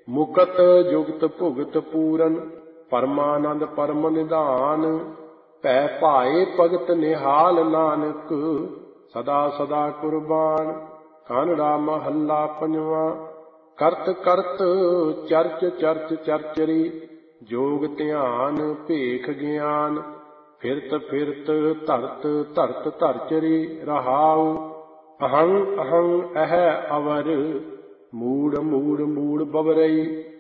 ਮੁਕਤ ਜੁਗਤ ਭੁਗਤ ਪੂਰਨ, ਪਰਮਾਨੰਦ ਪਰਮ ਨਿਧਾਨ। ਭੈ ਭਾਏ ਭਗਤ ਨਿਹਾਲ ਨਾਨਕ, ਸਦਾ ਸਦਾ ਕੁਰਬਾਨ। ਕਾਨੜਾ ਮਹੱਲਾ ਪੰਜਵਾਂ। ਕਰਤ ਕਰਤ ਚਰਚ ਚਰਚ ਚਰਚਰੀ, ਜੋਗ ਧਿਆਨ ਭੇਖ ਗਿਆਨ। ਫਿਰਤ ਫਿਰਤ ਧਰਤ ਧਰਤ ਧਰਚਰੀ, ਰਹਾਉ ਅਹੰ ਅਹੰ ਅਹ ਅਵਰ। ਮੂੜ ਮੂੜ ਮੂੜ ਬਵਰਈ,